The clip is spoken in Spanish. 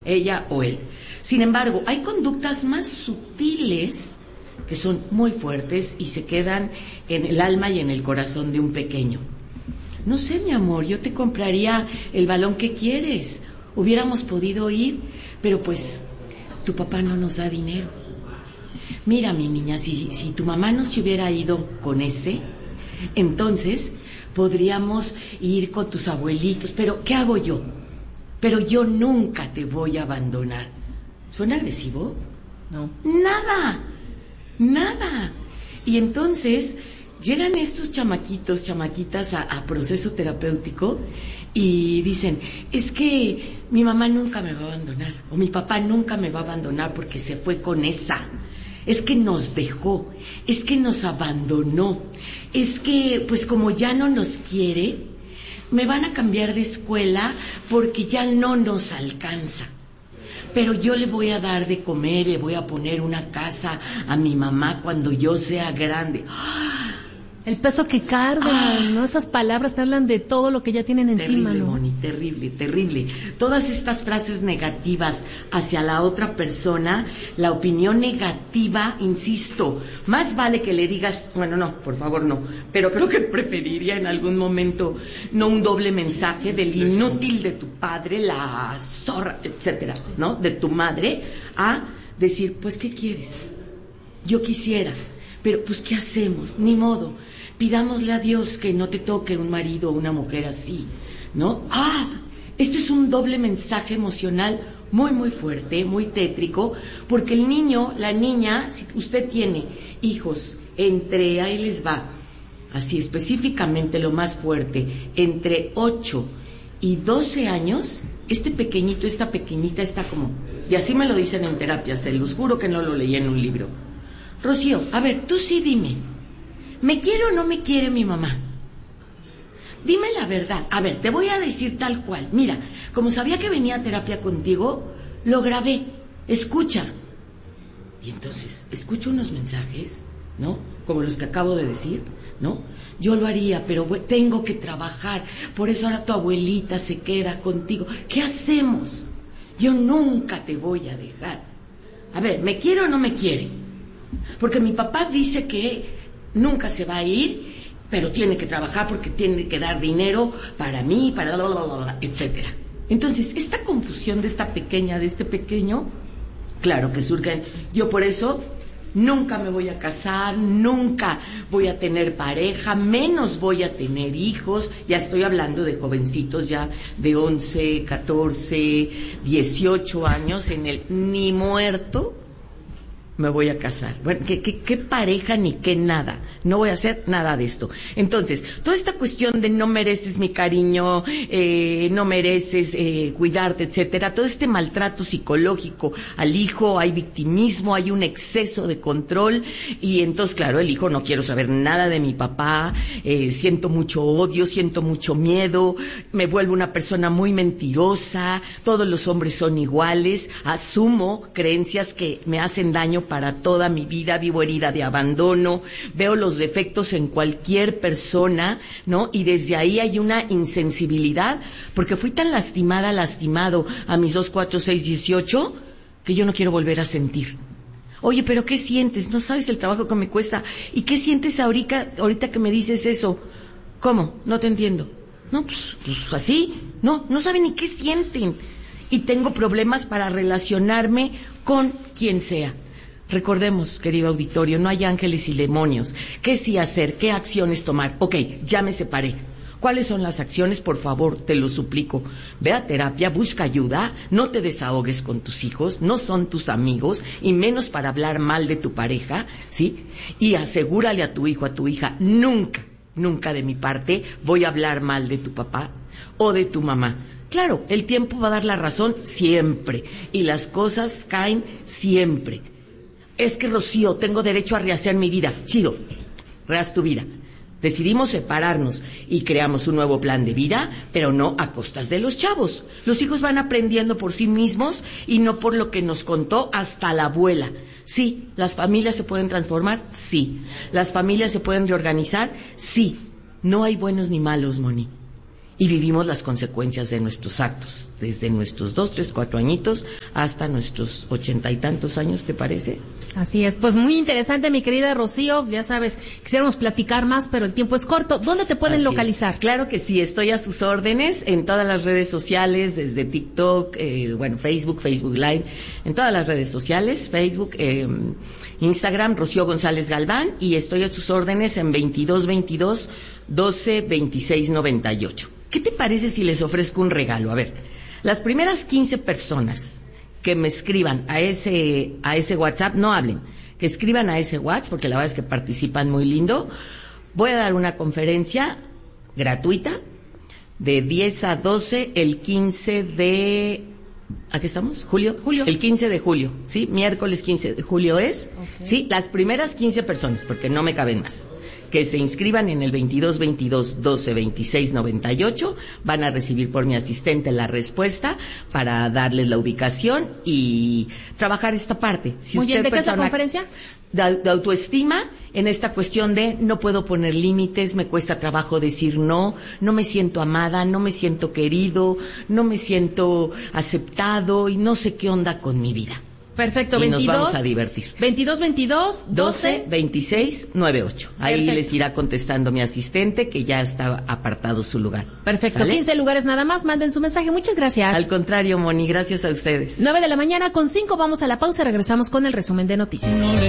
ella o él. Sin embargo, hay conductas más sutiles que son muy fuertes y se quedan en el alma y en el corazón de un pequeño. No sé, mi amor, yo te compraría el balón que quieres. Hubiéramos podido ir, pero pues tu papá no nos da dinero. Mira, mi niña, si tu mamá no se hubiera ido con ese, entonces podríamos ir con tus abuelitos. Pero, ¿qué hago yo? Pero yo nunca te voy a abandonar. ¿Suena agresivo? No. Nada. Y entonces llegan estos chamaquitas a proceso terapéutico y dicen, es que mi mamá nunca me va a abandonar, o mi papá nunca me va a abandonar porque se fue con esa. Es que nos dejó, es que nos abandonó, es que pues como ya no nos quiere, me van a cambiar de escuela porque ya no nos alcanza. Pero yo le voy a dar de comer, le voy a poner una casa a mi mamá cuando yo sea grande. El peso que cargan, ¿no? Esas palabras te hablan de todo lo que ya tienen encima, terrible, ¿no? Moni, terrible. Todas estas frases negativas hacia la otra persona, la opinión negativa, insisto, más vale que le digas, bueno, no, por favor, no, pero creo que preferiría en algún momento no un doble mensaje del inútil de tu padre, la zorra, etcétera, ¿no? De tu madre, a decir, pues, ¿qué quieres? Yo quisiera. Pero pues ¿qué hacemos? Ni modo. Pidámosle a Dios que no te toque un marido o una mujer así, ¿no? Esto es un doble mensaje emocional muy fuerte, muy tétrico, porque el niño, la niña, si usted tiene hijos ahí les va, así específicamente lo más fuerte, entre 8 y 12 años, este pequeñito, esta pequeñita está como, y así me lo dicen en terapia, se los juro que no lo leí en un libro. Rocío, a ver, tú sí dime, ¿me quiere o no me quiere mi mamá? Dime la verdad. A ver, te voy a decir tal cual. Mira, como sabía que venía a terapia contigo, lo grabé. Escucha. Y entonces, escucho unos mensajes, ¿no? Como los que acabo de decir, ¿no? Yo lo haría, pero tengo que trabajar. Por eso ahora tu abuelita se queda contigo. ¿Qué hacemos? Yo nunca te voy a dejar. A ver, ¿me quiere o no me quiere? Porque mi papá dice que nunca se va a ir, pero tiene que trabajar porque tiene que dar dinero para mí, para etcétera. Entonces, esta confusión de esta pequeña, de este pequeño, claro que surgen. Yo por eso nunca me voy a casar, nunca voy a tener pareja, menos voy a tener hijos. Ya estoy hablando de jovencitos ya de 11, 14, 18 años, en el ni muerto me voy a casar. Bueno, ¿qué pareja ni qué nada? No voy a hacer nada de esto. Entonces, toda esta cuestión de no mereces mi cariño, no mereces cuidarte, etcétera, todo este maltrato psicológico al hijo, hay victimismo, hay un exceso de control, y entonces, claro, el hijo, no quiero saber nada de mi papá, siento mucho odio, siento mucho miedo, me vuelvo una persona muy mentirosa, todos los hombres son iguales, asumo creencias que me hacen daño para toda mi vida, vivo herida de abandono, veo los defectos en cualquier persona, ¿no? Y desde ahí hay una insensibilidad, porque fui tan lastimado a mis 2, 4, 6, 18, que yo no quiero volver a sentir. Oye, pero ¿qué sientes? No sabes el trabajo que me cuesta. ¿Y qué sientes ahorita que me dices eso? ¿Cómo? No te entiendo. No, pues así. No saben ni qué sienten. Y tengo problemas para relacionarme con quien sea. Recordemos, querido auditorio, no hay ángeles y demonios. ¿Qué sí hacer? ¿Qué acciones tomar? Ok, ya me separé. ¿Cuáles son las acciones? Por favor, te lo suplico. Ve a terapia, busca ayuda, no te desahogues con tus hijos, no son tus amigos, y menos para hablar mal de tu pareja, ¿sí? Y asegúrale a tu hijo, a tu hija, nunca de mi parte voy a hablar mal de tu papá o de tu mamá. Claro, el tiempo va a dar la razón siempre, y las cosas caen siempre. Es que, Rocío, tengo derecho a rehacer mi vida. Chido, rehaz tu vida. Decidimos separarnos y creamos un nuevo plan de vida, pero no a costas de los chavos. Los hijos van aprendiendo por sí mismos y no por lo que nos contó hasta la abuela. Sí, ¿las familias se pueden transformar? Sí. ¿Las familias se pueden reorganizar? Sí. No hay buenos ni malos, Moni. Y vivimos las consecuencias de nuestros actos. desde nuestros 2, 3, 4 añitos hasta nuestros 80 y tantos años, ¿te parece? Así es, pues muy interesante, mi querida Rocío, ya sabes, quisiéramos platicar más, pero el tiempo es corto. ¿Dónde te pueden localizar? Claro que sí, estoy a sus órdenes en todas las redes sociales, desde TikTok, Facebook Live, en todas las redes sociales, Facebook, Instagram, Rocío González Galván, y estoy a sus órdenes en 2222 12 26 98. ¿Qué te parece si les ofrezco un regalo? A ver, las primeras 15 personas que me escriban a ese WhatsApp, no hablen, que escriban a ese WhatsApp, porque la verdad es que participan muy lindo. Voy a dar una conferencia gratuita de 10 a 12 el 15 de... ¿A qué estamos? ¿Julio? El 15 de julio, ¿sí? Miércoles 15 de julio es, okay. ¿Sí? Las primeras 15 personas, porque no me caben más, que se inscriban en el 2222 12 26 98, van a recibir por mi asistente la respuesta para darles la ubicación y trabajar esta parte. Si Muy usted bien, ¿de qué es la conferencia? De autoestima, en esta cuestión de no puedo poner límites, me cuesta trabajo decir no, no me siento amada, no me siento querido, no me siento aceptado y no sé qué onda con mi vida. Perfecto, y 22, nos vamos a divertir. 2222 12 26 98. Ahí perfecto. Les irá contestando mi asistente, que ya está apartado su lugar. Perfecto, ¿sale? 15 lugares nada más, manden su mensaje. Muchas gracias. Al contrario, Moni, gracias a ustedes. 9:05 vamos a la pausa y regresamos con el resumen de noticias.